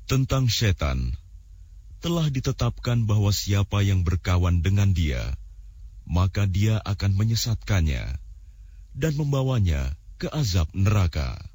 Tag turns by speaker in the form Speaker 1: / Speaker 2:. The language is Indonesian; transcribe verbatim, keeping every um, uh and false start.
Speaker 1: Tentang setan, telah ditetapkan bahwa siapa yang berkawan dengan dia, maka dia akan menyesatkannya dan membawanya ke azab neraka.